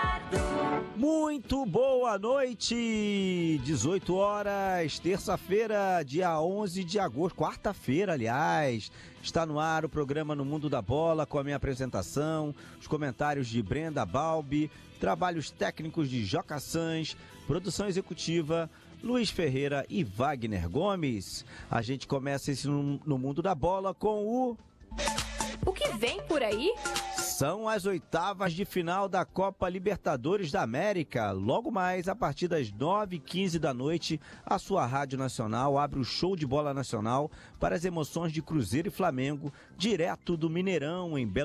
Muito boa noite, 18 horas, terça-feira, dia 11 de agosto, quarta-feira, aliás. Está no ar o programa No Mundo da Bola, com a minha apresentação, os comentários de Brenda Balbi, trabalhos técnicos de Joca Sans, produção executiva Luiz Ferreira e Wagner Gomes. A gente começa esse No Mundo da Bola com O que vem por aí? São as oitavas de final da Copa Libertadores da América. Logo mais, a partir das 9h15 da noite, a sua Rádio Nacional abre o show de bola nacional para as emoções de Cruzeiro e Flamengo, direto do Mineirão, em Belo